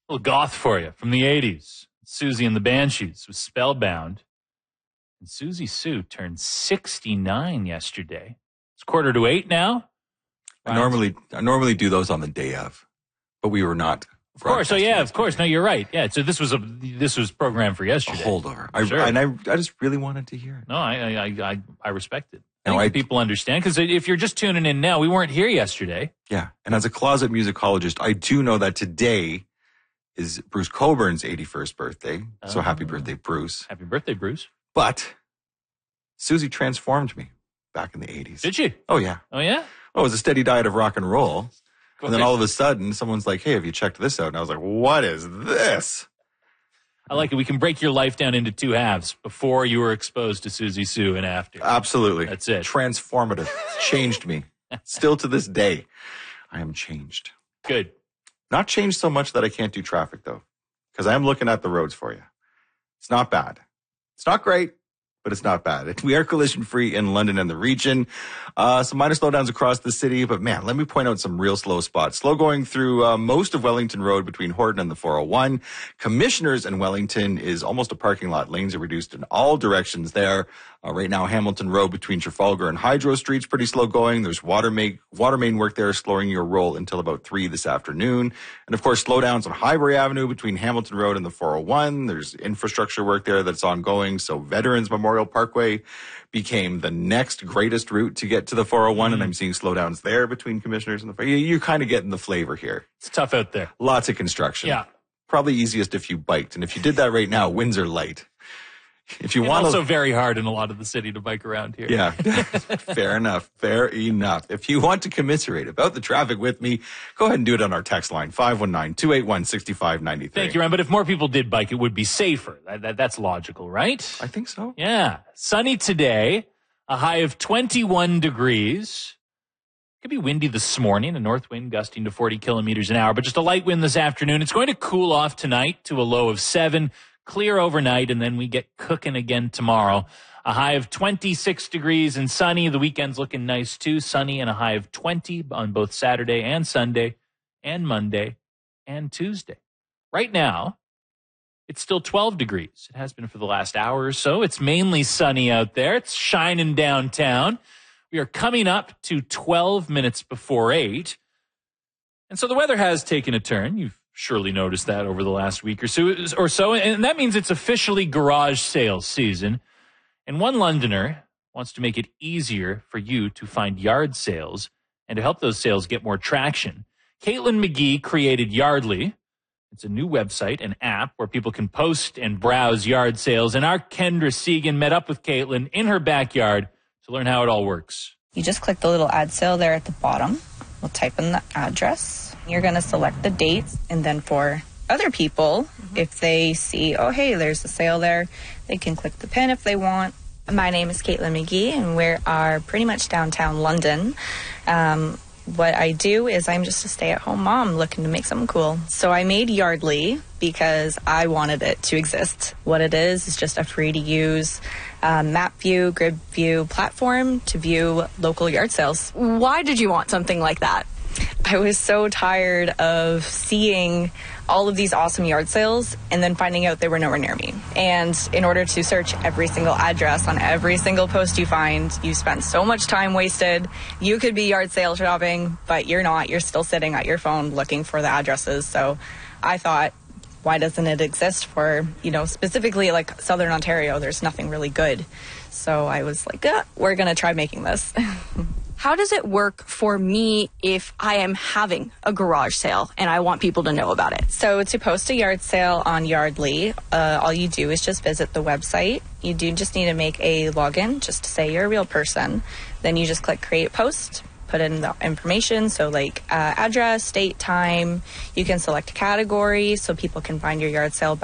A little goth for you from the 80s. Susie and the Banshees was Spellbound. And Susie Sue turned 69 yesterday. It's 7:45 now. I normally do those on the day of, but we were not. Of course. Oh, yeah, of course. No, you're right. Yeah. So this was programmed for yesterday. A holdover. Sure. I just really wanted to hear it. No, I respect it. I think people understand, because if you're just tuning in now, we weren't here yesterday. Yeah. And as a closet musicologist, I do know that today is Bruce Coburn's 81st birthday. So happy birthday, Bruce. Happy birthday, Bruce. But Susie transformed me back in the 80s. Did she? Oh, yeah. Oh, yeah? Oh, it was a steady diet of rock and roll. And then all of a sudden, someone's like, hey, have you checked this out? And I was like, what is this? I like it. We can break your life down into two halves: before you were exposed to Susie Sue and after. Absolutely. That's it. Transformative. Changed me. Still to this day, I am changed. Good. Not changed so much that I can't do traffic, though, because I am looking at the roads for you. It's not bad. It's not great, but it's not bad. We are collision-free in London and the region. Some minor slowdowns across the city, but man, let me point out some real slow spots. Slow going through most of Wellington Road between Horton and the 401. Commissioners and Wellington is almost a parking lot. Lanes are reduced in all directions there. Right now, Hamilton Road between Trafalgar and Hydro Street's pretty slow going. There's water main work there, slowing your roll until about 3 this afternoon. And of course, slowdowns on Highbury Avenue between Hamilton Road and the 401. There's infrastructure work there that's ongoing. So Veterans Memorial Parkway became the next greatest route to get to the 401. And I'm seeing slowdowns there between Commissioners and the, you're kind of getting the flavor here. It's tough out there. Lots of construction. Yeah. Probably easiest if you biked. And if you did that right now, winds are light. If you want, also very hard in a lot of the city to bike around here. Yeah, fair enough. Fair enough. If you want to commiserate about the traffic with me, go ahead and do it on our text line, 519-281-6593. Thank you, Ryan. But if more people did bike, it would be safer. That's logical, right? I think so. Yeah. Sunny today, a high of 21 degrees. Could be windy this morning, a north wind gusting to 40 kilometers an hour, but just a light wind this afternoon. It's going to cool off tonight to a low of 7. Clear overnight, and then we get cooking again tomorrow. A high of 26 degrees and sunny. The weekend's looking nice, too. Sunny and a high of 20 on both Saturday and Sunday and Monday and Tuesday. Right now, it's still 12 degrees. It has been for the last hour or so. It's mainly sunny out there. It's shining downtown. We are coming up to 12 minutes before 8. And so the weather has taken a turn. You've surely noticed that over the last week or so. And that means it's officially garage sales season. And one Londoner wants to make it easier for you to find yard sales and to help those sales get more traction. Caitlin McGee created Yardly. It's a new website and app where people can post and browse yard sales. And our Kendra Segan met up with Caitlin in her backyard to learn how it all works. You just click the little ad sale there at the bottom. We'll type in the address. You're going to select the dates, and then for other people, if they see, oh, hey, there's a sale there, they can click the pin if they want. My name is Caitlin McGee, and we are pretty much downtown London. What I do is I'm just a stay-at-home mom looking to make something cool. So I made Yardly because I wanted it to exist. What it is just a free-to-use map view, grid view platform to view local yard sales. Why did you want something like that? I was so tired of seeing all of these awesome yard sales and then finding out they were nowhere near me. And in order to search every single address on every single post you find, you spend so much time wasted. You could be yard sale shopping, but you're not. You're still sitting at your phone looking for the addresses. So I thought, why doesn't it exist for, specifically like Southern Ontario? There's nothing really good. So I was like, we're going to try making this. How does it work for me if I am having a garage sale and I want people to know about it? So to post a yard sale on Yardly, all you do is just visit the website. You do just need to make a login just to say you're a real person. Then you just click create post, put in the information. So like address, date, time. You can select a category so people can find your yard sale